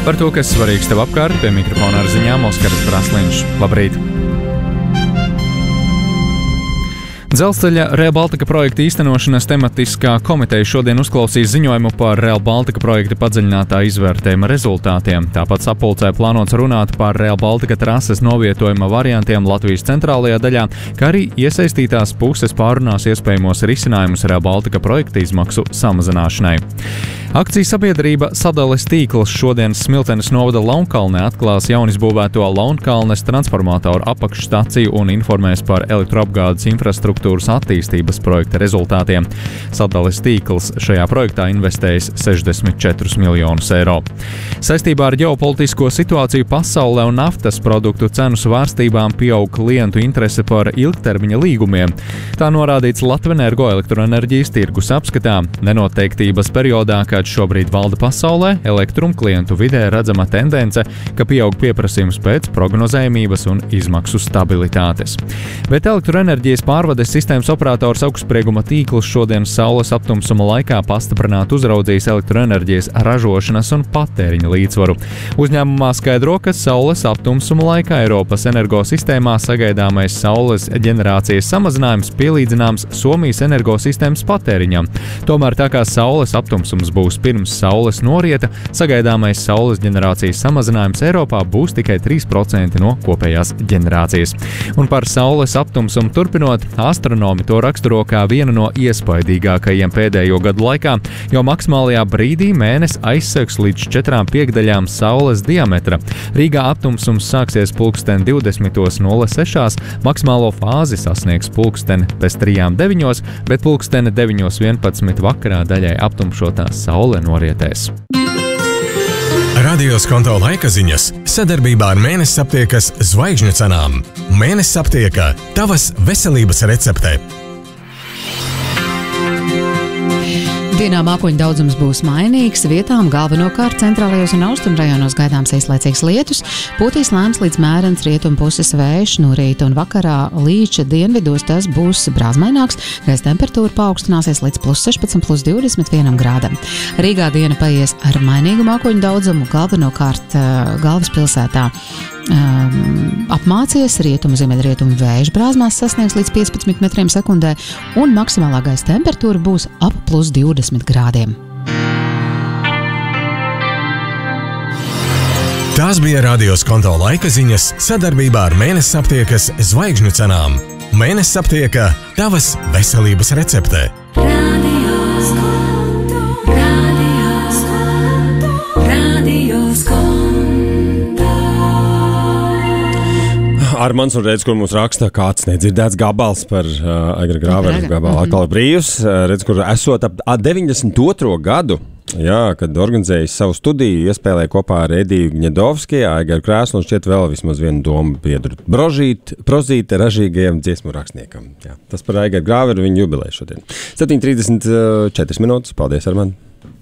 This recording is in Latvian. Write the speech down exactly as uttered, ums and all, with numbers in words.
Par to, kas svarīgs tev apkārt, pie mikrofona ar ziņām Oskars Brasliņš. Labrīt! Dzelzceļa Rail Baltica projekta īstenošanas tematiskā komiteja šodien uzklausīs ziņojumu par Rail Baltica projekta padziļinātā izvērtējuma rezultātiem. Tāpat sapulcē plānots runāt par Rail Baltica trases novietojuma variantiem Latvijas centrālajā daļā, kā arī iesaistītās puses pārunās iespējamos risinājumus Rail Baltica projekta izmaksu samazināšanai. Akciju sabiedrība Sadales tīkls šodien Smiltenes novada Launkalnē atklās jaunizbūvēto Launkalnes transformatoru apakšstaciju un informēs par elektroapgādes infrastruktūras attīstības projekta rezultātiem. Sadales tīkls šajā projektā investējis sešdesmit četrus miljonus eiro. Saistībā ar ģeopolitisko situāciju pasaulē un naftas produktu cenu svārstībām pieaug klientu interese par ilgtermiņa līgumiem. Tā norādīts Latvenergo elektroenerģijas tirgus apskatā. Nenoteiktības periodā, kad šobrīd valda pasaulē, elektrum klientu vidē redzama tendence, ka pieaug pieprasījums pēc prognozējumības un izmaksu stabilitātes. Bet elektroenerģijas pārvades sistēmas operators augstsprieguma tīkls šodien saules aptumsuma laikā pastiprināti uzraudzījis elektroenerģijas ražošanas un patēriņa līdzsvaru. Uzņēmumā skaidro, ka saules aptumsuma laikā Eiropas energosistēmā sagaidāmais saules ģenerācijas samazinājums pielīdzināms Somijas energosistēmas patēriņam. Tomēr tā kā saules aptumsums būs pirms saules norieta, sagaidāmais saules ģenerācijas samazinājums Eiropā būs tikai trīs procenti no kopējās ģenerācijas. Un par saules aptumsumu turpinot, astronomi to raksturo kā vienu no iespaidīgākajiem pēdējo gadu laikā, jo maksimālajā brīdī mēnesis aizsegs līdz četrām piekdaļām saules diametra. Rīgā aptumsums sāksies pulksten divdesmit nulle seši, maksimālo fāzi sasniegs pulksten pēc trijām deviņos, bet pulksten deviņos vienpadsmit vakarā daļai aptumšotā saule norietēs. Radio Skonto laika ziņas sadarbībā ar Mēnesis aptiekas zvaigžņu cenām. Mēnesis aptieka – tavas veselības recepte. Dienā mākoņu daudzums būs mainīgs, vietām galvenokārt centrālajos un austrumrajonos gaidāms īslaicīgs lietus, pūtīs lēns līdz mērens rietumu puses vējš, no rīta un vakarā līča dienvidos tas būs brāzmaināks, gaisa temperatūra paaugstināsies līdz plus sešpadsmit, plus divdesmit vienam grādam. Rīgā diena paies ar mainīgu mākoņu daudzumu, galvenokārt galvaspilsētā. Um, apmācies rietumu ziemeļrietumu vējš brāzmās sasniegs līdz piecpadsmit metriem sekundē un maksimālā gaisa temperatūra būs ap plus divdesmit grādiem. Tās bija Radio Skonto laika ziņas sadarbībā ar Mēnesis aptiekas zvaigžņu cenām. Mēnesis aptieka – tavas veselības recepte. Armāns un redz, kur mums raksta kāds nedzirdēts gabals par uh, Aigra Grāveru gabalu atkal brīvs. Uh, redz, kur esot ap deviņdesmit otro gadu, jā, kad organizējis savu studiju, iespēlēja kopā ar Ediju Gņedovski, Aigaru Krēslu un šķiet vēl vismaz vienu domu biedru. Brožīt, prozīte ražīgajam dziesmu rakstniekam. Jā, tas par Aigaru Grāveru viņa jubileju šodien. septiņi trīsdesmit četras minūtes. Paldies, Armān!